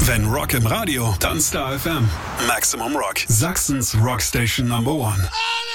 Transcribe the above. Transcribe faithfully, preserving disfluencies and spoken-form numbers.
Wenn Rock im Radio, dann Star F M. Maximum Rock. Sachsens Rockstation Number One.